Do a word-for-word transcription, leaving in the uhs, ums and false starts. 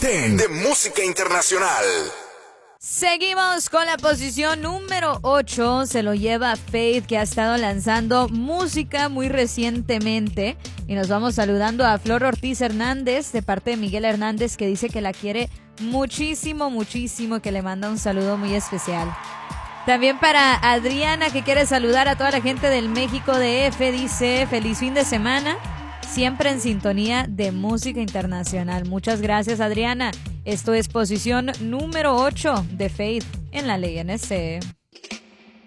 diez de música internacional. Seguimos con la posición número ocho. Se lo lleva Faith, que ha estado lanzando música muy recientemente. Y nos vamos saludando a Flor Ortiz Hernández, de parte de Miguel Hernández, que dice que la quiere muchísimo, muchísimo, que le manda un saludo muy especial. También para Adriana, que quiere saludar a toda la gente del México D F, dice: feliz fin de semana, siempre en sintonía de música internacional. Muchas gracias, Adriana. Esto es posición número ocho de Faith en la Ley N C.